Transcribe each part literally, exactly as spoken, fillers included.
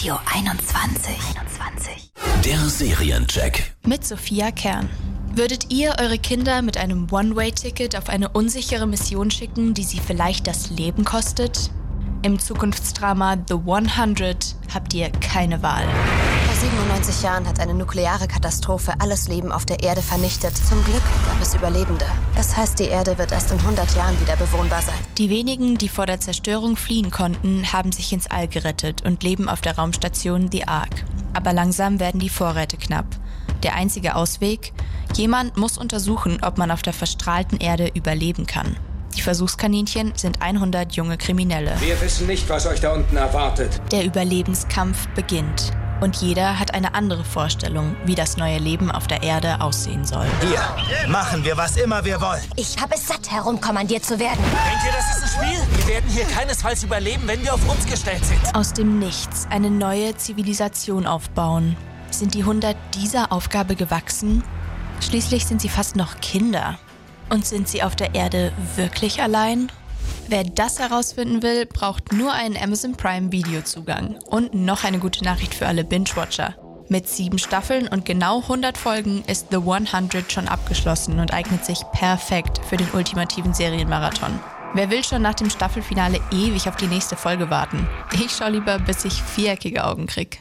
Radio einundzwanzig. einundzwanzig. Der Seriencheck. Mit Sophia Kern. Würdet ihr eure Kinder mit einem One-Way-Ticket auf eine unsichere Mission schicken, die sie vielleicht das Leben kostet? Im Zukunftsdrama The hundert habt ihr keine Wahl. Vor siebenundneunzig Jahren hat eine nukleare Katastrophe alles Leben auf der Erde vernichtet. Zum Glück gab es Überlebende. Das heißt, die Erde wird erst in hundert Jahren wieder bewohnbar sein. Die wenigen, die vor der Zerstörung fliehen konnten, haben sich ins All gerettet und leben auf der Raumstation The Ark. Aber langsam werden die Vorräte knapp. Der einzige Ausweg? Jemand muss untersuchen, ob man auf der verstrahlten Erde überleben kann. Die Versuchskaninchen sind hundert junge Kriminelle. Wir wissen nicht, was euch da unten erwartet. Der Überlebenskampf beginnt. Und jeder hat eine andere Vorstellung, wie das neue Leben auf der Erde aussehen soll. Hier, machen wir, was immer wir wollen. Ich habe es satt, herumkommandiert zu werden. Denkt ihr, das ist ein Spiel? Wir werden hier keinesfalls überleben, wenn wir auf uns gestellt sind. Aus dem Nichts eine neue Zivilisation aufbauen. Sind die hundert dieser Aufgabe gewachsen? Schließlich sind sie fast noch Kinder. Und sind sie auf der Erde wirklich allein? Wer das herausfinden will, braucht nur einen Amazon Prime Videozugang. Und noch eine gute Nachricht für alle Binge-Watcher. Mit sieben Staffeln und genau hundert Folgen ist The hundert schon abgeschlossen und eignet sich perfekt für den ultimativen Serienmarathon. Wer will schon nach dem Staffelfinale ewig auf die nächste Folge warten? Ich schaue lieber, bis ich viereckige Augen krieg.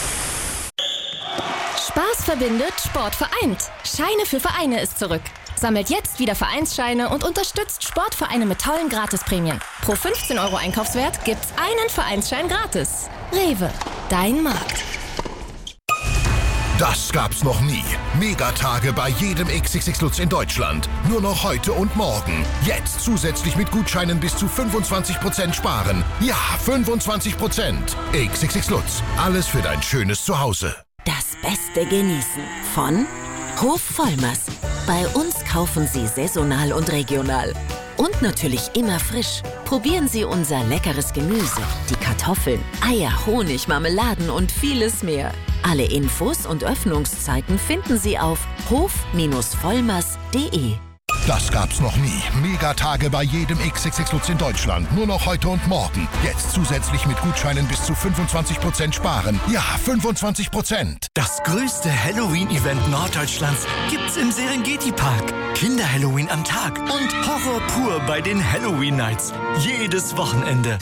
Spaß verbindet, Sport vereint. Scheine für Vereine ist zurück. Sammelt jetzt wieder Vereinsscheine und unterstützt Sportvereine mit tollen Gratisprämien. Pro fünfzehn Euro Einkaufswert gibt's einen Vereinsschein gratis. Rewe, dein Markt. Das gab's noch nie. Megatage bei jedem X X X Lutz in Deutschland. Nur noch heute und morgen. Jetzt zusätzlich mit Gutscheinen bis zu fünfundzwanzig Prozent sparen. Ja, fünfundzwanzig Prozent. X X X Lutz. Alles für dein schönes Zuhause. Das Beste genießen von Hof Vollmers. Bei uns kaufen Sie saisonal und regional. Und natürlich immer frisch. Probieren Sie unser leckeres Gemüse, die Kartoffeln, Eier, Honig, Marmeladen und vieles mehr. Alle Infos und Öffnungszeiten finden Sie auf hof vollmers punkt de. Das gab's noch nie. Megatage bei jedem X X X Lutz in Deutschland. Nur noch heute und morgen. Jetzt zusätzlich mit Gutscheinen bis zu fünfundzwanzig Prozent sparen. Ja, fünfundzwanzig Prozent. Das größte Halloween-Event Norddeutschlands gibt's im Serengeti-Park. Kinder-Halloween am Tag und Horror pur bei den Halloween Nights. Jedes Wochenende.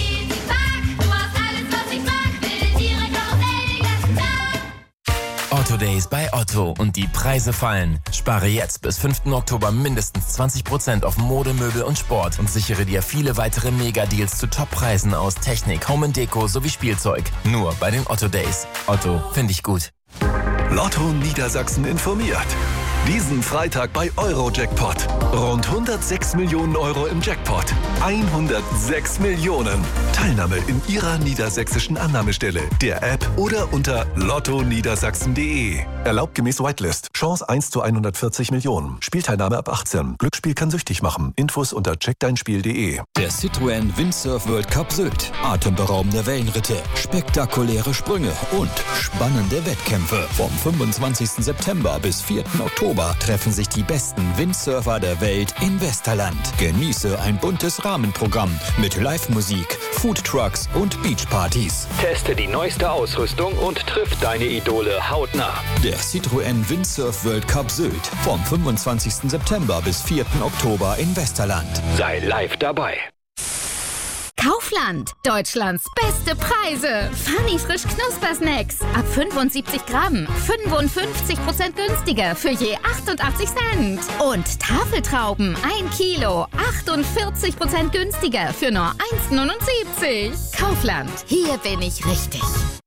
Otto Days bei Otto und die Preise fallen. Spare jetzt bis fünften Oktober mindestens zwanzig Prozent auf Mode, Möbel und Sport und sichere dir viele weitere Mega-Deals zu Top-Preisen aus Technik, Home and Deko sowie Spielzeug. Nur bei den Otto Days. Otto, finde ich gut. Lotto Niedersachsen informiert. Diesen Freitag bei Eurojackpot. Rund hundertsechs Millionen Euro im Jackpot. hundertsechs Millionen. Teilnahme in Ihrer niedersächsischen Annahmestelle, der App oder unter lotto niedersachsen punkt de. Erlaubt gemäß Whitelist. Chance eins zu hundertvierzig Millionen. Spielteilnahme ab achtzehn. Glücksspiel kann süchtig machen. Infos unter check dein spiel punkt de. Der Citroën Windsurf World Cup Sylt. Atemberaubende Wellenritte, spektakuläre Sprünge und spannende Wettkämpfe. Vom fünfundzwanzigsten September bis vierten Oktober treffen sich die besten Windsurfer der Welt in Westerland. Genieße ein buntes Rahmenprogramm mit Live-Musik, Foodtrucks und Beachpartys. Teste die neueste Ausrüstung und triff deine Idole hautnah. Der Citroën Windsurf World Cup Sylt. Vom fünfundzwanzigsten September bis vierten Oktober in Westerland. Sei live dabei. Kaufland. Deutschlands beste Preise. Funny frisch Knuspersnacks. Ab fünfundsiebzig Gramm. fünfundfünfzig Prozent günstiger für je achtundachtzig Cent. Und Tafeltrauben. ein Kilo. achtundvierzig Prozent günstiger für nur eins neunundsiebzig. Kaufland. Hier bin ich richtig.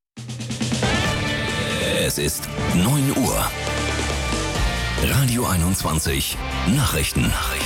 Es ist neun Uhr. Radio einundzwanzig. Nachrichten. Nachrichten.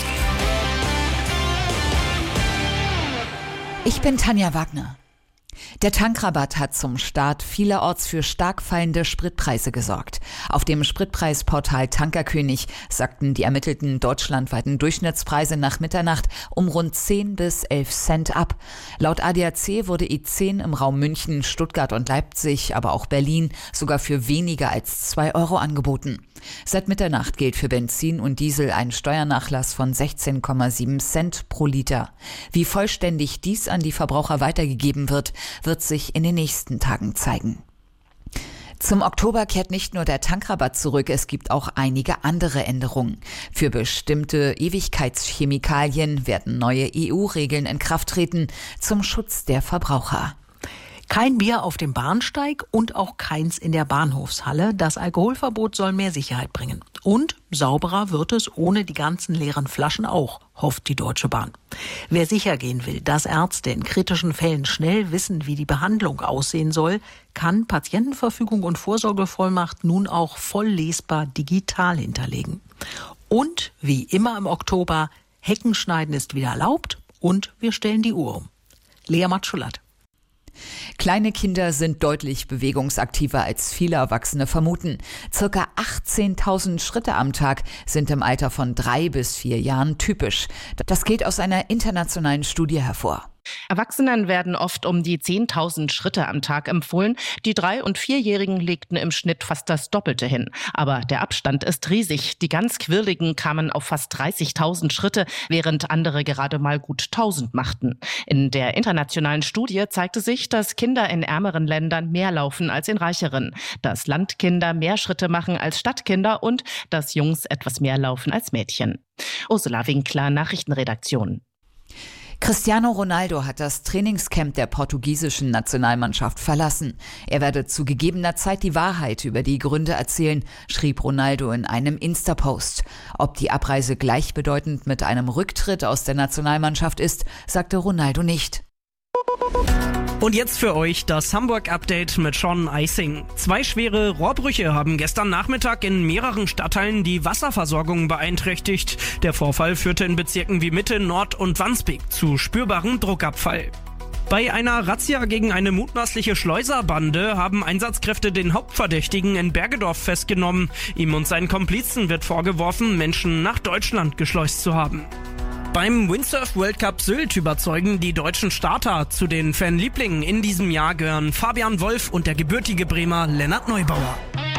Ich bin Tanja Wagner. Der Tankrabatt hat zum Start vielerorts für stark fallende Spritpreise gesorgt. Auf dem Spritpreisportal Tankerkönig sagten die ermittelten deutschlandweiten Durchschnittspreise nach Mitternacht um rund zehn bis elf Cent ab. Laut A D A C wurde E zehn im Raum München, Stuttgart und Leipzig, aber auch Berlin sogar für weniger als zwei Euro angeboten. Seit Mitternacht gilt für Benzin und Diesel ein Steuernachlass von sechzehn Komma sieben Cent pro Liter. Wie vollständig dies an die Verbraucher weitergegeben wird, wird sich in den nächsten Tagen zeigen. Zum Oktober kehrt nicht nur der Tankrabatt zurück, es gibt auch einige andere Änderungen. Für bestimmte Ewigkeitschemikalien werden neue E U-Regeln in Kraft treten zum Schutz der Verbraucher. Kein Bier auf dem Bahnsteig und auch keins in der Bahnhofshalle. Das Alkoholverbot soll mehr Sicherheit bringen. Und sauberer wird es ohne die ganzen leeren Flaschen auch, hofft die Deutsche Bahn. Wer sicher gehen will, dass Ärzte in kritischen Fällen schnell wissen, wie die Behandlung aussehen soll, kann Patientenverfügung und Vorsorgevollmacht nun auch voll lesbar digital hinterlegen. Und wie immer im Oktober, Heckenschneiden ist wieder erlaubt und wir stellen die Uhr um. Lea Matschulat. Kleine Kinder sind deutlich bewegungsaktiver als viele Erwachsene vermuten. Circa achtzehntausend Schritte am Tag sind im Alter von drei bis vier Jahren typisch. Das geht aus einer internationalen Studie hervor. Erwachsenen werden oft um die zehntausend Schritte am Tag empfohlen. Die Drei- und Vierjährigen legten im Schnitt fast das Doppelte hin. Aber der Abstand ist riesig. Die ganz Quirligen kamen auf fast dreißigtausend Schritte, während andere gerade mal gut tausend machten. In der internationalen Studie zeigte sich, dass Kinder in ärmeren Ländern mehr laufen als in reicheren, dass Landkinder mehr Schritte machen als Stadtkinder und dass Jungs etwas mehr laufen als Mädchen. Ursula Winkler, Nachrichtenredaktion. Cristiano Ronaldo hat das Trainingscamp der portugiesischen Nationalmannschaft verlassen. Er werde zu gegebener Zeit die Wahrheit über die Gründe erzählen, schrieb Ronaldo in einem Insta-Post. Ob die Abreise gleichbedeutend mit einem Rücktritt aus der Nationalmannschaft ist, sagte Ronaldo nicht. Und jetzt für euch das Hamburg-Update mit Sean Eising. Zwei schwere Rohrbrüche haben gestern Nachmittag in mehreren Stadtteilen die Wasserversorgung beeinträchtigt. Der Vorfall führte in Bezirken wie Mitte, Nord und Wandsbek zu spürbarem Druckabfall. Bei einer Razzia gegen eine mutmaßliche Schleuserbande haben Einsatzkräfte den Hauptverdächtigen in Bergedorf festgenommen. Ihm und seinen Komplizen wird vorgeworfen, Menschen nach Deutschland geschleust zu haben. Beim Windsurf World Cup Sylt überzeugen die deutschen Starter. Zu den Fanlieblingen in diesem Jahr gehören Fabian Wolf und der gebürtige Bremer Lennart Neubauer.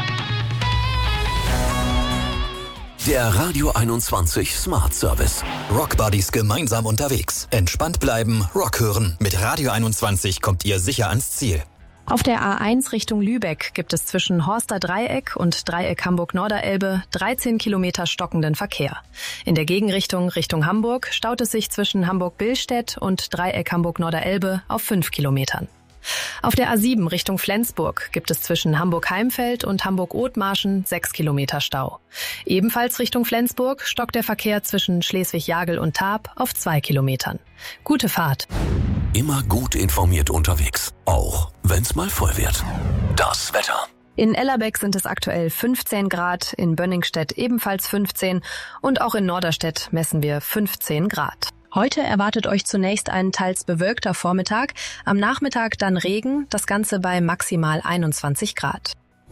Der Radio einundzwanzig Smart Service. Rock Buddies gemeinsam unterwegs. Entspannt bleiben, Rock hören. Mit Radio einundzwanzig kommt ihr sicher ans Ziel. Auf der A eins Richtung Lübeck gibt es zwischen Horster Dreieck und Dreieck Hamburg-Norderelbe dreizehn Kilometer stockenden Verkehr. In der Gegenrichtung Richtung Hamburg staut es sich zwischen Hamburg-Billstedt und Dreieck Hamburg-Norderelbe auf fünf Kilometern. Auf der A sieben Richtung Flensburg gibt es zwischen Hamburg-Heimfeld und Hamburg-Othmarschen sechs Kilometer Stau. Ebenfalls Richtung Flensburg stockt der Verkehr zwischen Schleswig-Jagel und Tarp auf zwei Kilometern. Gute Fahrt. Immer gut informiert unterwegs, auch wenn's mal voll wird. Das Wetter. In Ellerbeck sind es aktuell fünfzehn Grad, in Bönningstedt ebenfalls fünfzehn und auch in Norderstedt messen wir fünfzehn Grad. Heute erwartet euch zunächst ein teils bewölkter Vormittag, am Nachmittag dann Regen, das Ganze bei maximal einundzwanzig Grad.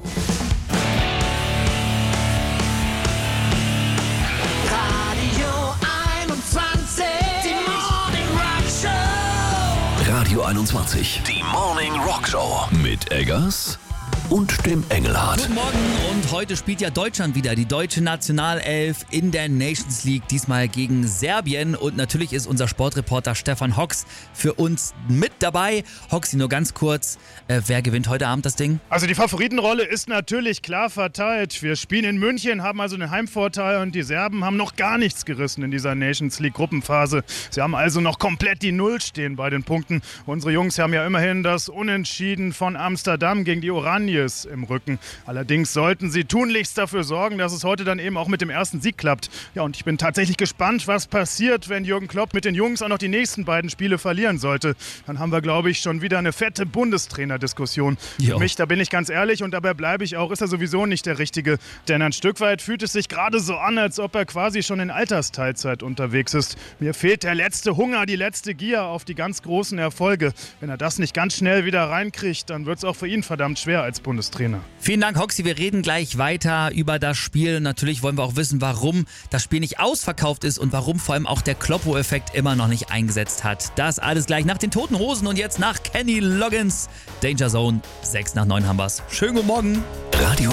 Radio einundzwanzig, die Morning Rock Show. Radio einundzwanzig, die Morning Rock Show mit Eggers und dem Engelhardt. Guten Morgen und heute spielt ja Deutschland wieder, die deutsche Nationalelf in der Nations League, diesmal gegen Serbien und natürlich ist unser Sportreporter Stefan Hox für uns mit dabei. Hoxi, nur ganz kurz, äh, wer gewinnt heute Abend das Ding? Also die Favoritenrolle ist natürlich klar verteilt. Wir spielen in München, haben also einen Heimvorteil und die Serben haben noch gar nichts gerissen in dieser Nations League Gruppenphase. Sie haben also noch komplett die Null stehen bei den Punkten. Unsere Jungs haben ja immerhin das Unentschieden von Amsterdam gegen die Oranje im Rücken. Allerdings sollten sie tunlichst dafür sorgen, dass es heute dann eben auch mit dem ersten Sieg klappt. Ja, und ich bin tatsächlich gespannt, was passiert, wenn Jürgen Klopp mit den Jungs auch noch die nächsten beiden Spiele verlieren sollte. Dann haben wir, glaube ich, schon wieder eine fette Bundestrainer-Diskussion. Für mich, da bin ich ganz ehrlich und dabei bleibe ich auch, ist er sowieso nicht der Richtige. Denn ein Stück weit fühlt es sich gerade so an, als ob er quasi schon in Altersteilzeit unterwegs ist. Mir fehlt der letzte Hunger, die letzte Gier auf die ganz großen Erfolge. Wenn er das nicht ganz schnell wieder reinkriegt, dann wird es auch für ihn verdammt schwer als Bundestrainer. Vielen Dank, Hoxi. Wir reden gleich weiter über das Spiel. Natürlich wollen wir auch wissen, warum das Spiel nicht ausverkauft ist und warum vor allem auch der Kloppo-Effekt immer noch nicht eingesetzt hat. Das alles gleich nach den Toten Hosen und jetzt nach Kenny Loggins. Danger Zone, sechs nach neun haben wir's. Schönen guten Morgen. Radio